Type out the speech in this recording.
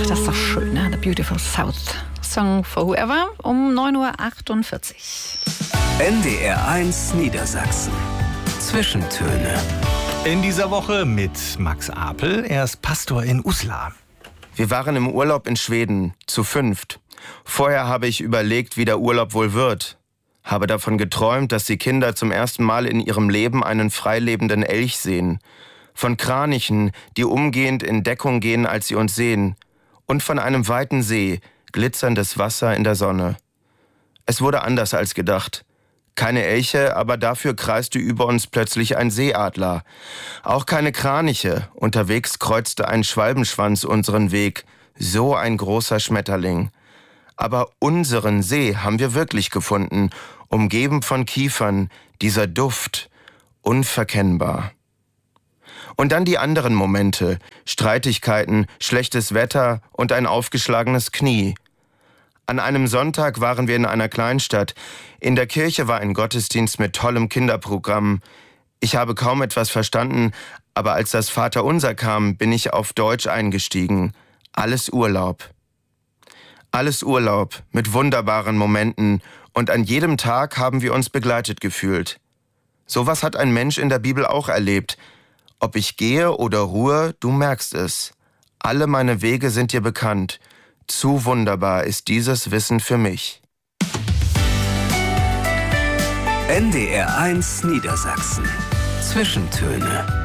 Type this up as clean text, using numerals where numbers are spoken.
das ist doch schön, ne? The Beautiful South. Song for Whoever um 9:48 Uhr. NDR1 Niedersachsen. Zwischentöne. In dieser Woche mit Max Apel. Er ist Pastor in Uslar. Wir waren im Urlaub in Schweden, zu 5. Vorher habe ich überlegt, wie der Urlaub wohl wird. Habe davon geträumt, dass die Kinder zum ersten Mal in ihrem Leben einen freilebenden Elch sehen. Von Kranichen, die umgehend in Deckung gehen, als sie uns sehen. Und von einem weiten See, glitzerndes Wasser in der Sonne. Es wurde anders als gedacht. Keine Elche, aber dafür kreiste über uns plötzlich ein Seeadler. Auch keine Kraniche. Unterwegs kreuzte ein Schwalbenschwanz unseren Weg. So ein großer Schmetterling. Aber unseren See haben wir wirklich gefunden, umgeben von Kiefern, dieser Duft, unverkennbar. Und dann die anderen Momente, Streitigkeiten, schlechtes Wetter und ein aufgeschlagenes Knie. An einem Sonntag waren wir in einer Kleinstadt. In der Kirche war ein Gottesdienst mit tollem Kinderprogramm. Ich habe kaum etwas verstanden, aber als das Vaterunser kam, bin ich auf Deutsch eingestiegen. Alles Urlaub. Alles Urlaub mit wunderbaren Momenten und an jedem Tag haben wir uns begleitet gefühlt. Sowas hat ein Mensch in der Bibel auch erlebt. Ob ich gehe oder ruhe, du merkst es. Alle meine Wege sind dir bekannt. Zu wunderbar ist dieses Wissen für mich. NDR1 Niedersachsen. Zwischentöne.